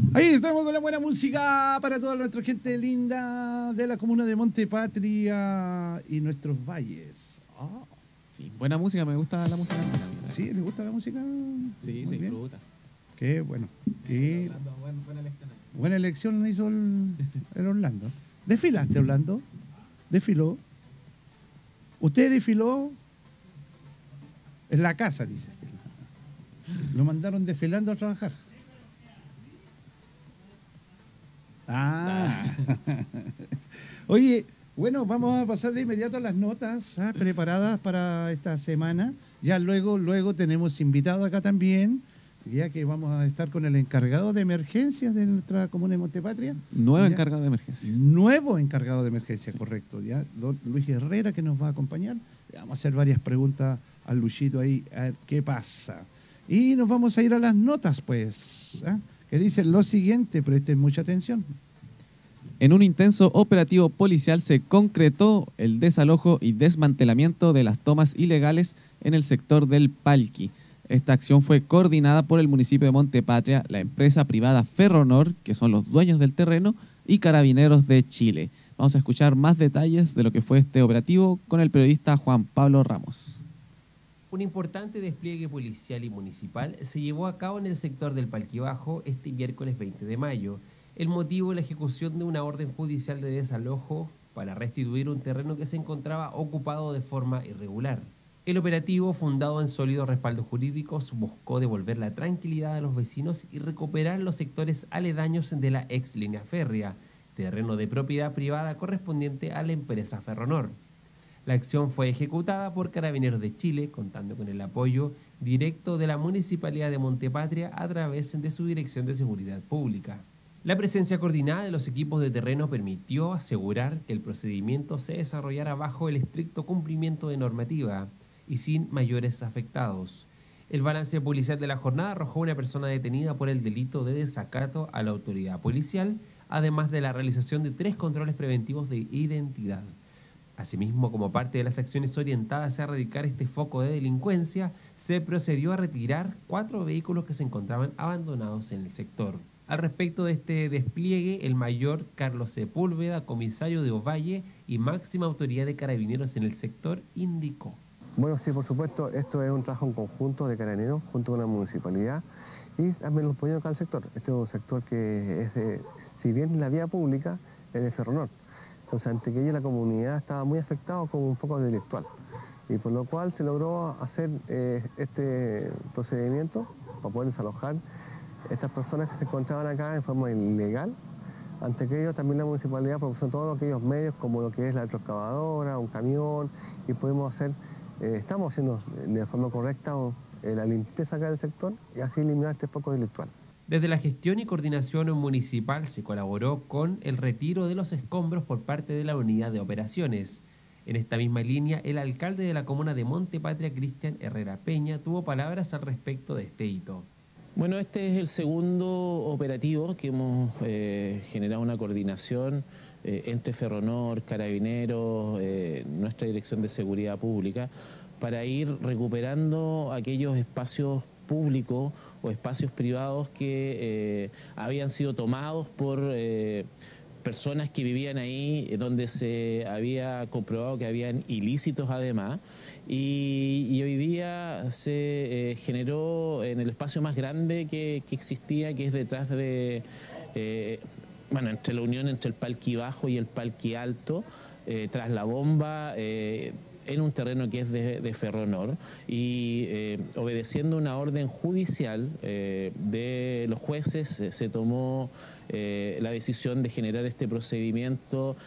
Ahí estamos con la buena música para toda nuestra gente linda de la comuna de Montepatria y nuestros valles. Ah, Sí, buena música, me gusta la música. ¿sí? ¿Le gusta la música? Sí, Muy se bien. disfruta. Qué bueno. Qué Buena elección ahí. buena elección hizo el Orlando. ¿Desfilaste, Orlando? ¿Desfiló? ¿Usted desfiló? En la casa, dice. Lo mandaron desfilando a trabajar. Ah. Oye, bueno, vamos a pasar de inmediato a las notas preparadas para esta semana. Ya luego tenemos invitado acá también, ya que vamos a estar con el encargado de emergencias de nuestra comuna de Montepatria. Nuevo Ya. encargado de emergencia. Nuevo encargado de emergencia, Sí. correcto. Ya, don Luis Herrera, que nos va a acompañar. Le vamos a hacer varias preguntas al Luchito ahí, a ver qué pasa. Y nos vamos a ir a las notas, pues, que dicen lo siguiente, presten mucha atención. En un intenso operativo policial se concretó el desalojo y desmantelamiento de las tomas ilegales en el sector del Palqui. Esta acción fue coordinada por el municipio de Montepatria, la empresa privada Ferronor, que son los dueños del terreno, y Carabineros de Chile. Vamos a escuchar más detalles de lo que fue este operativo con el periodista Juan Pablo Ramos. Un importante despliegue policial y municipal se llevó a cabo en el sector del Palqui Bajo este miércoles 20 de mayo. El motivo, la ejecución de una orden judicial de desalojo para restituir un terreno que se encontraba ocupado de forma irregular. El operativo, fundado en sólidos respaldos jurídicos, buscó devolver la tranquilidad a los vecinos y recuperar los sectores aledaños de la ex línea férrea, terreno de propiedad privada correspondiente a la empresa Ferronor. La acción fue ejecutada por Carabineros de Chile, contando con el apoyo directo de la Municipalidad de Montepatria a través de su Dirección de Seguridad Pública. La presencia coordinada de los equipos de terreno permitió asegurar que el procedimiento se desarrollara bajo el estricto cumplimiento de normativa y sin mayores afectados. El balance policial de la jornada arrojó una persona detenida por el delito de desacato a la autoridad policial, además de la realización de 3 controles preventivos de identidad. Asimismo, como parte de las acciones orientadas a erradicar este foco de delincuencia, se procedió a retirar 4 vehículos que se encontraban abandonados en el sector. Al respecto de este despliegue, el mayor Carlos Sepúlveda, comisario de Ovalle y máxima autoridad de Carabineros en el sector, indicó. Bueno, sí, por supuesto, esto es un trabajo en conjunto de Carabineros junto con la municipalidad y también los apoyos acá al sector. Este es un sector que es de, si bien la vía pública es de Ferronor. Entonces, ante que ello la comunidad estaba muy afectada con un foco delictual. Y por lo cual se logró hacer este procedimiento para poder desalojar estas personas que se encontraban acá en forma ilegal. Ante que ello también la municipalidad proporcionó todos aquellos medios como lo que es la retroexcavadora, un camión, y podemos hacer, estamos haciendo de forma correcta la limpieza acá del sector y así eliminar este foco delictual. Desde la gestión y coordinación municipal se colaboró con el retiro de los escombros por parte de la unidad de operaciones. En esta misma línea, el alcalde de la comuna de Montepatria, Cristian Herrera Peña, tuvo palabras al respecto de este hito. Bueno, este es el segundo operativo que hemos generado una coordinación entre Ferronor, Carabineros, nuestra Dirección de Seguridad Pública, para ir recuperando aquellos espacios públicos o espacios privados que habían sido tomados por personas que vivían ahí, donde se había comprobado que habían ilícitos además, y hoy día se generó en el espacio más grande que existía, que es detrás de, entre la unión entre el Palqui Bajo y el Palqui Alto, tras la bomba, en un terreno que es de Ferronor, y obedeciendo una orden judicial de los jueces, se tomó la decisión de generar este procedimiento